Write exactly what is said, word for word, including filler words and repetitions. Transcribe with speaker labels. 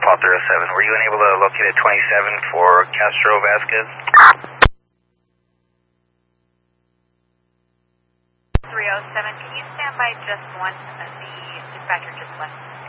Speaker 1: call three oh seven. Were you unable to locate at twenty-seven for Castro Vasquez?
Speaker 2: three oh seven, can you stand by just one? The dispatcher just left.